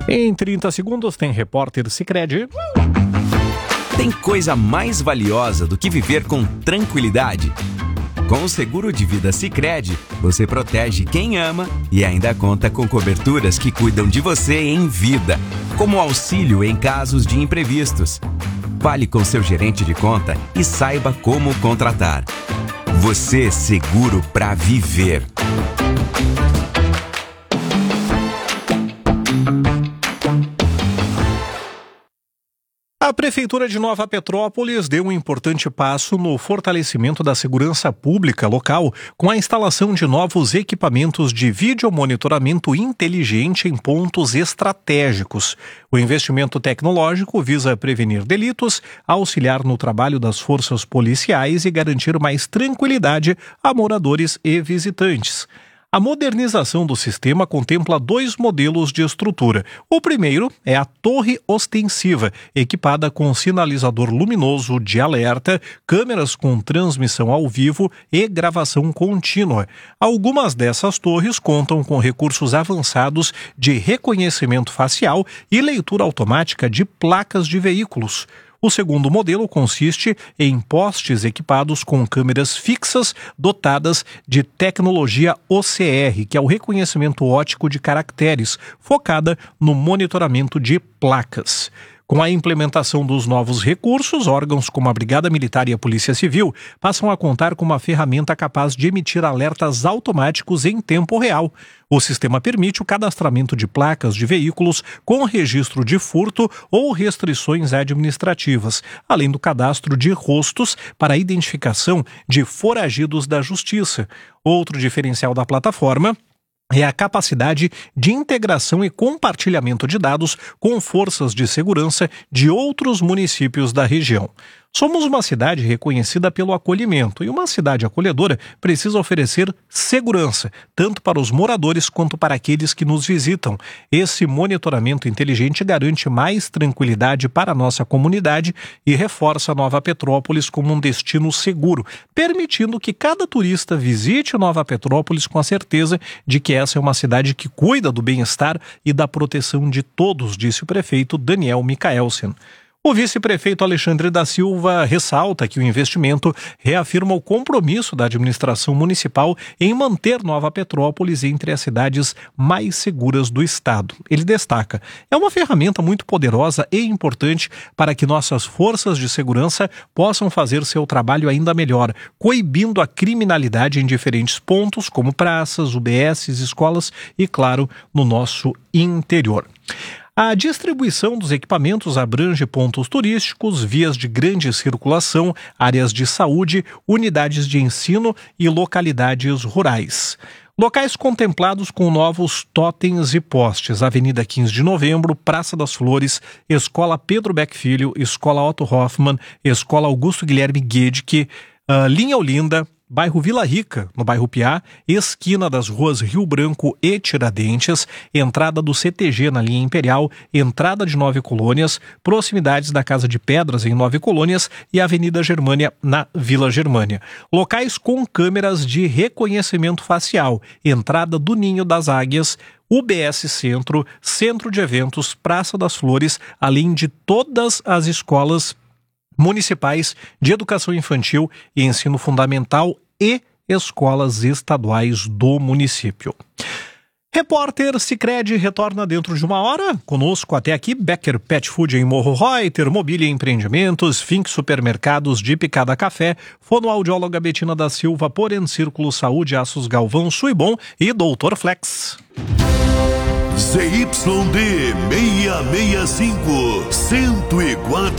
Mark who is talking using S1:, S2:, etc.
S1: Em 30 segundos tem Repórter Sicredi.
S2: Tem coisa mais valiosa do que viver com tranquilidade? Com o seguro de vida Sicredi, você protege quem ama e ainda conta com coberturas que cuidam de você em vida, como auxílio em casos de imprevistos. Fale com seu gerente de conta e saiba como contratar. Você seguro para viver.
S1: A Prefeitura de Nova Petrópolis deu um importante passo no fortalecimento da segurança pública local com a instalação de novos equipamentos de videomonitoramento inteligente em pontos estratégicos. O investimento tecnológico visa prevenir delitos, auxiliar no trabalho das forças policiais e garantir mais tranquilidade a moradores e visitantes. A modernização do sistema contempla 2 modelos de estrutura. O primeiro é a torre ostensiva, equipada com sinalizador luminoso de alerta, câmeras com transmissão ao vivo e gravação contínua. Algumas dessas torres contam com recursos avançados de reconhecimento facial e leitura automática de placas de veículos. O segundo modelo consiste em postes equipados com câmeras fixas dotadas de tecnologia OCR, que é o reconhecimento óptico de caracteres, focada no monitoramento de placas. Com a implementação dos novos recursos, órgãos como a Brigada Militar e a Polícia Civil passam a contar com uma ferramenta capaz de emitir alertas automáticos em tempo real. O sistema permite o cadastramento de placas de veículos com registro de furto ou restrições administrativas, além do cadastro de rostos para a identificação de foragidos da Justiça. Outro diferencial da plataforma é a capacidade de integração e compartilhamento de dados com forças de segurança de outros municípios da região. Somos uma cidade reconhecida pelo acolhimento e uma cidade acolhedora precisa oferecer segurança, tanto para os moradores quanto para aqueles que nos visitam. Esse monitoramento inteligente garante mais tranquilidade para a nossa comunidade e reforça Nova Petrópolis como um destino seguro, permitindo que cada turista visite Nova Petrópolis com a certeza de que essa é uma cidade que cuida do bem-estar e da proteção de todos, disse o prefeito Daniel Micaelsen. O vice-prefeito Alexandre da Silva ressalta que o investimento reafirma o compromisso da administração municipal em manter Nova Petrópolis entre as cidades mais seguras do estado. Ele destaca: é uma ferramenta muito poderosa e importante para que nossas forças de segurança possam fazer seu trabalho ainda melhor, coibindo a criminalidade em diferentes pontos, como praças, UBSs, escolas e, claro, no nosso interior. A distribuição dos equipamentos abrange pontos turísticos, vias de grande circulação, áreas de saúde, unidades de ensino e localidades rurais. Locais contemplados com novos totens e postes: Avenida 15 de Novembro, Praça das Flores, Escola Pedro Beck Filho, Escola Otto Hoffmann, Escola Augusto Guilherme Guedke, Linha Olinda, bairro Vila Rica, no bairro Piá, esquina das ruas Rio Branco e Tiradentes, entrada do CTG na linha Imperial, entrada de 9 Colônias, proximidades da Casa de Pedras em 9 Colônias e Avenida Germânia na Vila Germânia. Locais com câmeras de reconhecimento facial, entrada do Ninho das Águias, UBS Centro, Centro de Eventos, Praça das Flores, além de todas as escolas municipais de educação infantil e ensino fundamental e escolas estaduais do município. Repórter Sicredi retorna dentro de 1 hora. Conosco até aqui, Becker Pet Food em Morro Reuter, Mobília Empreendimentos, Fink Supermercados, de Picada Café, fonoaudióloga Betina da Silva, Porém Círculo Saúde, Aços Galvão, Suibom e Doutor Flex.
S3: ZYD 665, 104.